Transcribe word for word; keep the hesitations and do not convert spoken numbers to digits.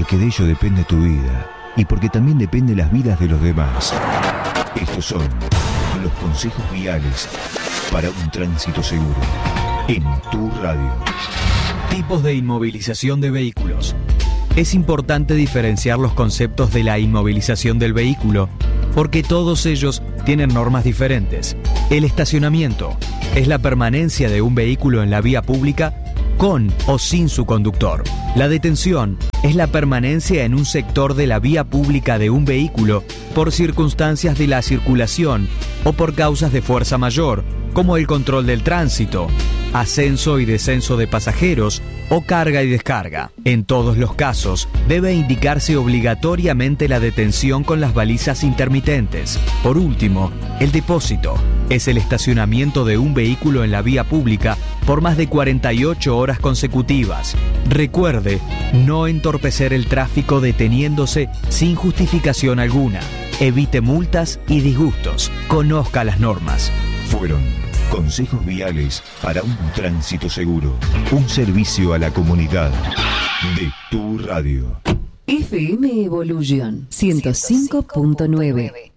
porque de ello depende tu vida y porque también depende las vidas de los demás. Estos son los consejos viales para un tránsito seguro en tu radio. Tipos de inmovilización de vehículos. Es importante diferenciar los conceptos de la inmovilización del vehículo porque todos ellos tienen normas diferentes. El estacionamiento es la permanencia de un vehículo en la vía pública con o sin su conductor. La detención es la permanencia en un sector de la vía pública de un vehículo por circunstancias de la circulación o por causas de fuerza mayor, como el control del tránsito, ascenso y descenso de pasajeros o carga y descarga. En todos los casos, debe indicarse obligatoriamente la detención con las balizas intermitentes. Por último, el depósito es el estacionamiento de un vehículo en la vía pública por más de cuarenta y ocho horas consecutivas. Recuerde no entorpecer el tráfico deteniéndose sin justificación alguna. Evite multas y disgustos. Conozca las normas. Fueron consejos viales para un tránsito seguro. Un servicio a la comunidad de tu radio. F M Evolution ciento cinco punto nueve.